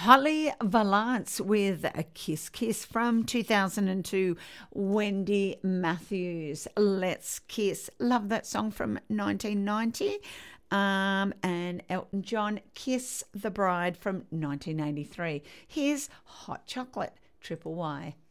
Holly Valance with a Kiss Kiss from 2002. Wendy Matthews, Let's Kiss. Love that song from 1990. And Elton John, Kiss the Bride from 1983. Here's Hot Chocolate, Triple Y.